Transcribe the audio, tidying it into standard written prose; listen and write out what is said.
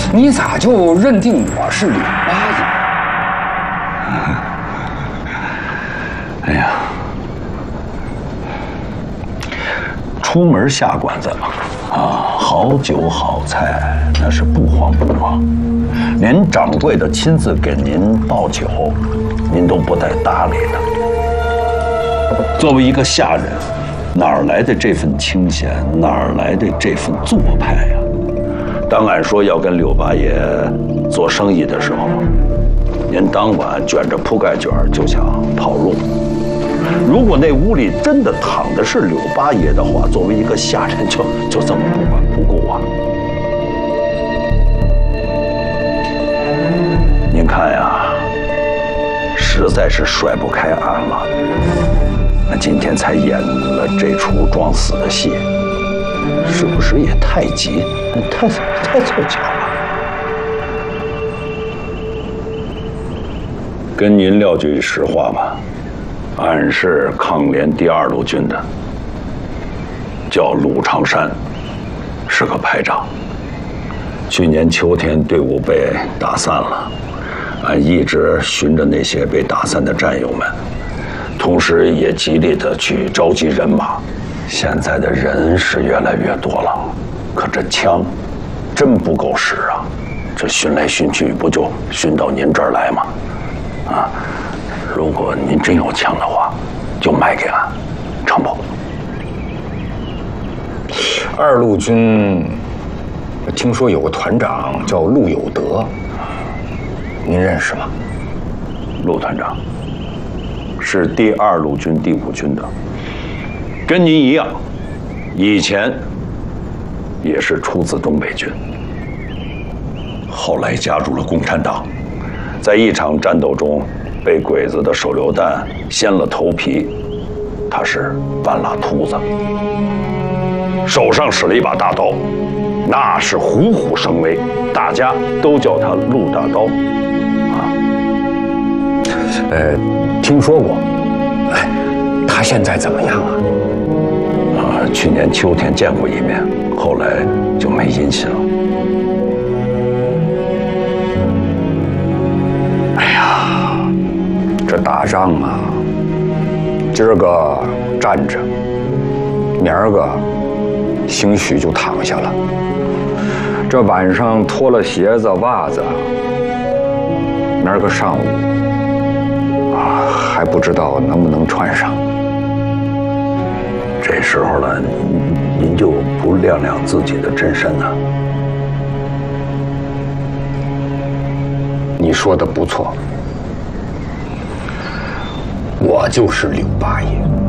你咋就认定我是柳八爷？哎呀，出门下馆子啊，好酒好菜那是不慌不忙，连掌柜的亲自给您倒酒，您都不带搭理的。作为一个下人，哪儿来的这份清闲？哪儿来的这份做派呀？当俺说要跟柳八爷做生意的时候，您当晚卷着铺盖卷就想跑路。如果那屋里真的躺的是柳八爷的话，作为一个下人就这么不管不顾啊？您看呀，实在是甩不开俺了。那今天才演了这出装死的戏，是不是也太急，太凑巧了？跟您撂句实话吧，俺是抗联第2路军的，叫鲁长山，是个排长。去年秋天队伍被打散了，俺一直寻着那些被打散的战友们，同时也极力的去召集人马。现在的人是越来越多了，可这枪真不够使啊！这寻来寻去，不就寻到您这儿来吗？啊，如果您真有枪的话，就卖给俺，成不 ？2路军听说有个团长叫陆有德，您认识吗？ 陆团长是第2路军第5军的，跟您一样，以前也是出自东北军，后来加入了共产党，在一场战斗中被鬼子的手榴弹掀了头皮，他是半拉秃子，手上使了一把大刀，那是虎虎生威，大家都叫他陆大刀。 听说过。哎，他现在怎么样啊？ 去年秋天见过一面，后来就没音信了。 哎呀，这打仗啊，今儿个站着，明儿个兴许就躺下了。这晚上脱了鞋子袜子，明儿个上午还不知道能不能穿上。 这时候了，您就不亮亮自己的真身呢？ 你说的不错，我就是柳八爷。